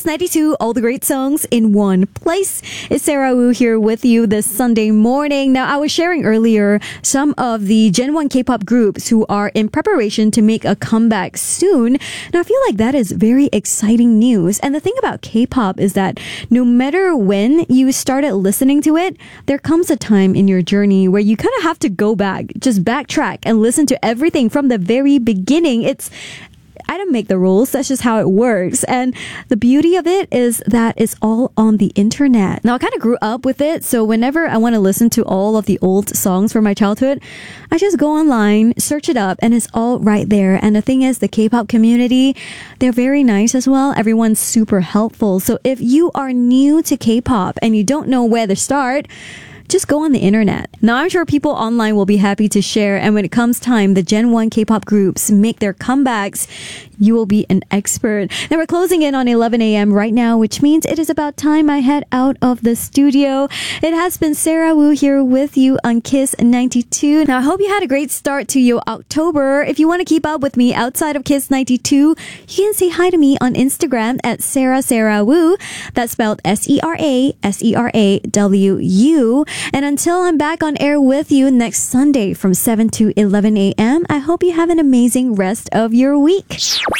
Kiss 92, all the great songs in one place. It's Sarah Wu here with you this Sunday morning. Now, I was sharing earlier some of the Gen 1 K-pop groups who are in preparation to make a comeback soon. Now, I feel like that is very exciting news. And the thing about K-pop is that no matter when you started listening to it, there comes a time in your journey where you kind of have to go back, just backtrack and listen to everything from the very beginning. I don't make the rules. That's just how it works. And the beauty of it is that it's all on the internet. Now, I kind of grew up with it. So whenever I want to listen to all of the old songs from my childhood, I just go online, search it up, and it's all right there. And the thing is, the K-pop community, they're very nice as well. Everyone's super helpful. So if you are new to K-pop and you don't know where to start, just go on the internet. Now, I'm sure people online will be happy to share. And when it comes time, the Gen 1 K-pop groups make their comebacks, you will be an expert. Now, we're closing in on 11 a.m. right now, which means it is about time I head out of the studio. It has been Sarah Wu here with you on Kiss 92. Now, I hope you had a great start to your October. If you want to keep up with me outside of Kiss 92, you can say hi to me on Instagram at Sarah Wu. That's spelled SERAWU. And until I'm back on air with you next Sunday from 7 to 11 a.m., I hope you have an amazing rest of your week.